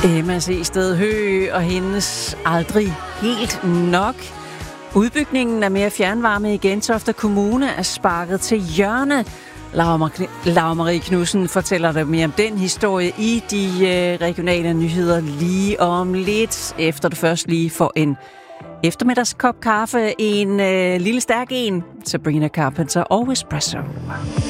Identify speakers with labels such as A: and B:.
A: Emma C. Sted Høgh og hendes aldrig helt nok. Udbygningen af mere fjernvarme i Gentofte Kommune er sparket til hjørne. Laura Marie Knudsen fortæller dig mere om den historie i de regionale nyheder lige om lidt, efter du først lige får en eftermiddagskop kaffe, en lille stærk en, Sabrina Carpenter og Espresso.